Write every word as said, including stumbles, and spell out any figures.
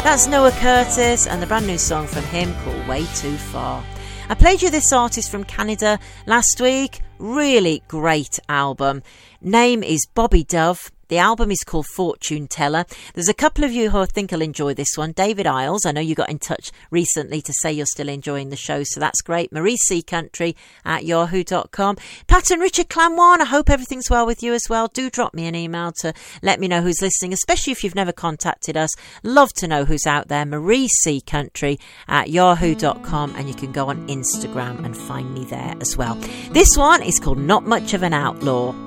That's Noah Curtis and the brand new song from him called Way Too Far. I played you this artist from Canada last week. Really great album. Name is Bobby Dove. The album is called Fortune Teller. There's a couple of you who I think will enjoy this one. David Isles, I know you got in touch recently to say you're still enjoying the show, so that's great. Marie C. Country at yahoo dot com. Pat and Richard Clanwan, I hope everything's well with you as well. Do drop me an email to let me know who's listening, especially if you've never contacted us. Love to know who's out there. Marie C. Country at yahoo dot com, and you can go on Instagram and find me there as well. This one is called Not Much of an Outlaw.